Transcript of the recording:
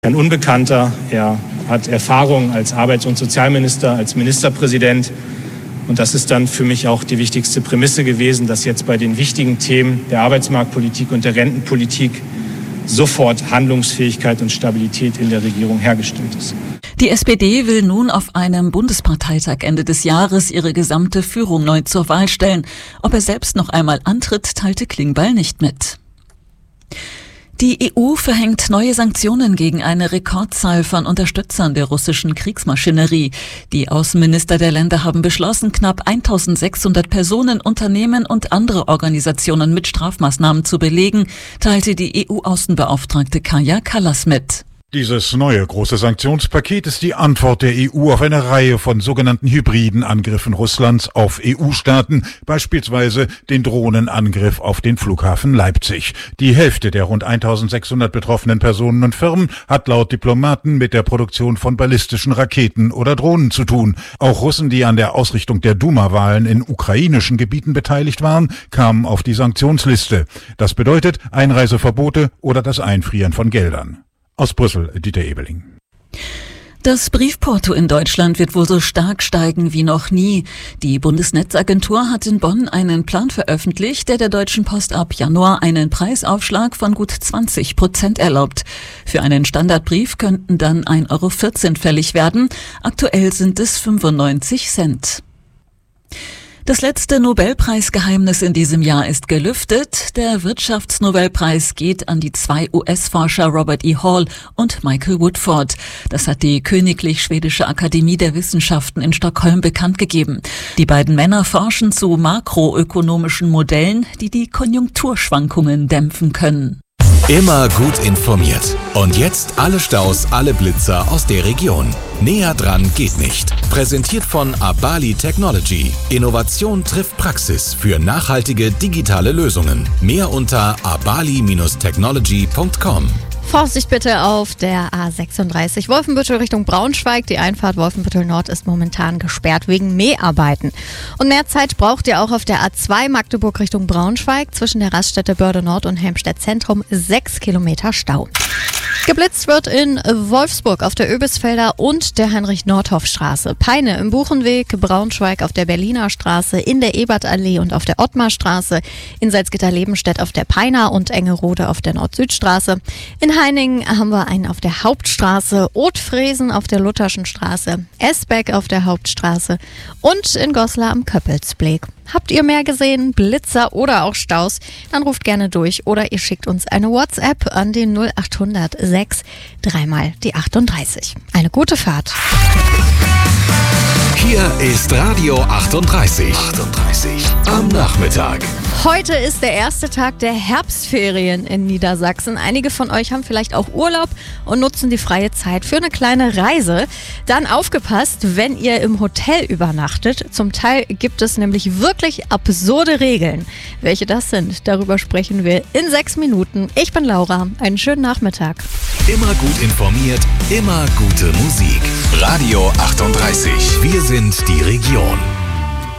Ein Unbekannter, er hat Erfahrung als Arbeits- und Sozialminister, als Ministerpräsident. Und das ist dann für mich auch die wichtigste Prämisse gewesen, dass jetzt bei den wichtigen Themen der Arbeitsmarktpolitik und der Rentenpolitik sofort Handlungsfähigkeit und Stabilität in der Regierung hergestellt ist. Die SPD will nun auf einem Bundesparteitag Ende des Jahres ihre gesamte Führung neu zur Wahl stellen. Ob er selbst noch einmal antritt, teilte Klingbeil nicht mit. Die EU verhängt neue Sanktionen gegen eine Rekordzahl von Unterstützern der russischen Kriegsmaschinerie. Die Außenminister der Länder haben beschlossen, knapp 1600 Personen, Unternehmen und andere Organisationen mit Strafmaßnahmen zu belegen, teilte die EU-Außenbeauftragte Kaja Kallas mit. Dieses neue große Sanktionspaket ist die Antwort der EU auf eine Reihe von sogenannten hybriden Angriffen Russlands auf EU-Staaten, beispielsweise den Drohnenangriff auf den Flughafen Leipzig. Die Hälfte der rund 1600 betroffenen Personen und Firmen hat laut Diplomaten mit der Produktion von ballistischen Raketen oder Drohnen zu tun. Auch Russen, die an der Ausrichtung der Duma-Wahlen in ukrainischen Gebieten beteiligt waren, kamen auf die Sanktionsliste. Das bedeutet Einreiseverbote oder das Einfrieren von Geldern. Aus Brüssel, Dieter Ebeling. Das Briefporto in Deutschland wird wohl so stark steigen wie noch nie. Die Bundesnetzagentur hat in Bonn einen Plan veröffentlicht, der Deutschen Post ab Januar einen Preisaufschlag von gut 20% erlaubt. Für einen Standardbrief könnten dann 1,14 € fällig werden. Aktuell sind es 95 Cent. Das letzte Nobelpreisgeheimnis in diesem Jahr ist gelüftet. Der Wirtschaftsnobelpreis geht an die 2 US-Forscher Robert E. Hall und Michael Woodford. Das hat die Königlich Schwedische Akademie der Wissenschaften in Stockholm bekannt gegeben. Die beiden Männer forschen zu makroökonomischen Modellen, die die Konjunkturschwankungen dämpfen können. Immer gut informiert. Und jetzt alle Staus, alle Blitzer aus der Region. Näher dran geht nicht. Präsentiert von Abali Technology. Innovation trifft Praxis für nachhaltige digitale Lösungen. Mehr unter abali-technology.com. Vorsicht bitte auf der A36 Wolfenbüttel Richtung Braunschweig. Die Einfahrt Wolfenbüttel Nord ist momentan gesperrt wegen Mäharbeiten. Und mehr Zeit braucht ihr auch auf der A2 Magdeburg Richtung Braunschweig. Zwischen der Raststätte Börde Nord und Helmstedt Zentrum 6 Kilometer Stau. Geblitzt wird in Wolfsburg auf der Öbisfelder und der Heinrich-Nordhoff-Straße. Peine im Buchenweg, Braunschweig auf der Berliner Straße, in der Ebertallee und auf der Ottmarstraße, in Salzgitter-Lebenstedt auf der Peiner und Engerode auf der Nord-Süd-Straße. In Heiningen haben wir einen auf der Hauptstraße, Othfresen auf der Lutherschen Straße, Esbeck auf der Hauptstraße und in Goslar am Köppelsbeek. Habt ihr mehr gesehen, Blitzer oder auch Staus? Dann ruft gerne durch oder ihr schickt uns eine WhatsApp an den 0800 6 3 die 38. Eine gute Fahrt. Hier ist Radio 38. Am Nachmittag. Heute ist der erste Tag der Herbstferien in Niedersachsen. Einige von euch haben vielleicht auch Urlaub und nutzen die freie Zeit für eine kleine Reise. Dann aufgepasst, wenn ihr im Hotel übernachtet. Zum Teil gibt es nämlich wirklich absurde Regeln. Welche das sind, darüber sprechen wir in 6 Minuten. Ich bin Laura. Einen schönen Nachmittag. Immer gut informiert, immer gute Musik. Radio 38. Wir sind die Region.